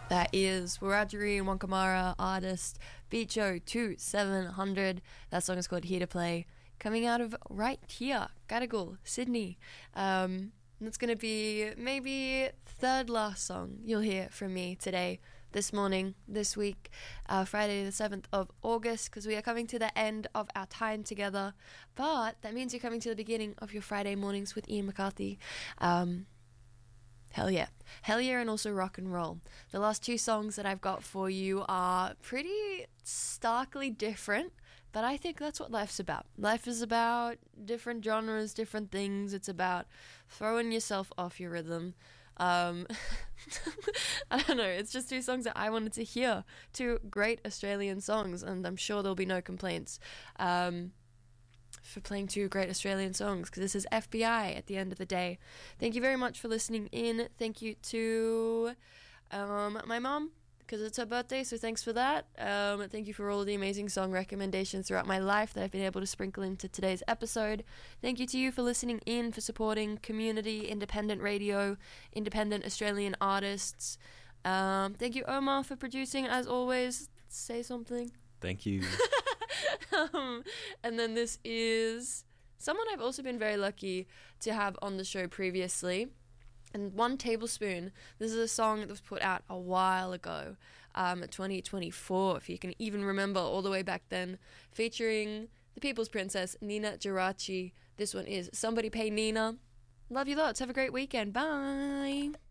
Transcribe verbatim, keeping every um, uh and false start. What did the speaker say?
That is Wiradjuri Wankamara, artist Bicho two seven hundred. That song is called Here to Play, coming out of right here, Gadigal, Sydney. Um, it's going to be maybe third last song you'll hear from me today, this morning, this week, uh, Friday the seventh of August, because we are coming to the end of our time together. But that means you're coming to the beginning of your Friday mornings with Ian McCarthy. Um... Hell yeah. Hell yeah, and also rock and roll. The last two songs that I've got for you are pretty starkly different, but I think that's what life's about. Life is about different genres, different things. It's about throwing yourself off your rhythm. Um, I don't know, it's just two songs that I wanted to hear. Two great Australian songs, and I'm sure there'll be no complaints. Um... for playing two great Australian songs, because this is F B I at the end of the day. Thank you very much for listening in. Thank you to um, my mom, because it's her birthday, so thanks for that. Um, thank you for all the amazing song recommendations throughout my life that I've been able to sprinkle into today's episode. Thank you to you for listening in, for supporting community, independent radio, independent Australian artists. Um, thank you, Omar, for producing, as always. Say something. Thank you. um, and then this is someone I've also been very lucky to have on the show previously. And One Tablespoon. This is a song that was put out a while ago, um, twenty twenty-four, if you can even remember, all the way back then, featuring the People's Princess, Nina Geraci. This one is Somebody Pay Nina. Love you lots. Have a great weekend. Bye.